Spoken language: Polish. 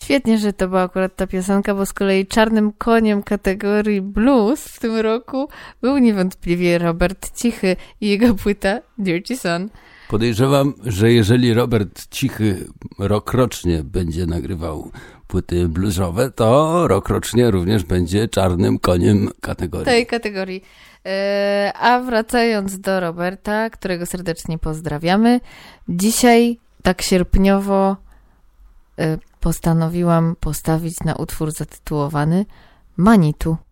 Świetnie, że to była akurat ta piosenka, bo z kolei czarnym koniem kategorii blues w tym roku był niewątpliwie Robert Cichy i jego płyta Dirty Son. Podejrzewam, że jeżeli Robert Cichy rokrocznie będzie nagrywał płyty bluesowe, to rokrocznie również będzie czarnym koniem kategorii. Tej kategorii. A wracając do Roberta, którego serdecznie pozdrawiamy, dzisiaj tak sierpniowo postanowiłam postawić na utwór zatytułowany Manitu.